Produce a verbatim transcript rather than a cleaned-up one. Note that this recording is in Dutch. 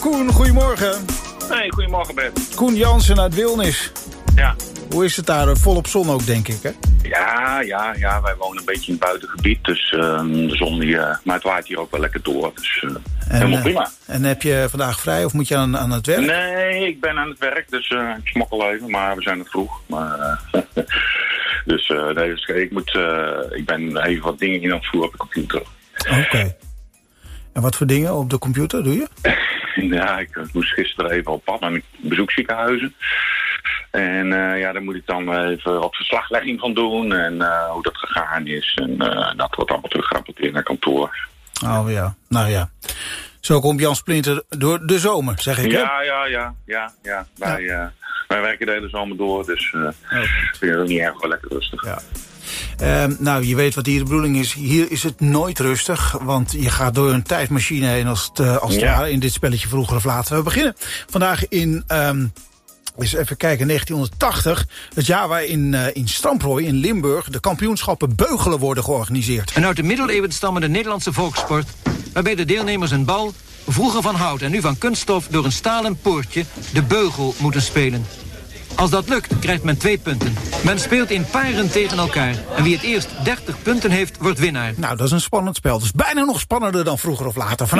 Koen, goedemorgen. Hey, goedemorgen Bert. Koen Jansen uit Wilnis. Ja. Hoe is het daar? Volop zon ook, denk ik, hè? Ja, ja, ja. Wij wonen een beetje in het buitengebied. Dus uh, de zon, die, uh, maar het waait hier ook wel lekker door. Dus uh, en, helemaal uh, prima. En heb je vandaag vrij of moet je aan, aan het werk? Nee, ik ben aan het werk. Dus uh, ik smokkel even. Maar we zijn het vroeg. Maar, uh, dus uh, nee, dus ik, moet, uh, ik ben even wat dingen in aan het voeren op de computer. Oké. Okay. En wat voor dingen op de computer doe je? Ja, ik moest gisteren even op pad naar een bezoekziekenhuizen. En uh, ja, daar moet ik dan even wat verslaglegging van doen. En uh, hoe dat gegaan is. En uh, dat wordt allemaal teruggerapporteerd naar kantoor. Oh ja, nou ja. Zo komt Jan Splinter door de zomer, zeg ik, hè? Ja, ja, ja, ja, ja. Wij, ja. Uh, wij werken de hele zomer door, dus uh, oh, ik vind het ook niet erg wel lekker rustig. Ja. Uh, nou, je weet wat hier de bedoeling is. Hier is het nooit rustig, want je gaat door een tijdmachine heen als het, uh, als het ja. ware in dit spelletje vroeger of later. We beginnen vandaag in... Um, eens even kijken, negentienhonderdtachtig. Het jaar waarin uh, in Stamprooi in Limburg de kampioenschappen beugelen worden georganiseerd. Een uit de middeleeuwen stammende Nederlandse volkssport, waarbij de deelnemers een bal, vroeger van hout en nu van kunststof, door een stalen poortje, de beugel, moeten spelen. Als dat lukt, krijgt men twee punten. Men speelt in paren tegen elkaar. En wie het eerst dertig punten heeft, wordt winnaar. Nou, dat is een spannend spel. Dus bijna nog spannender dan vroeger of later. Vanavond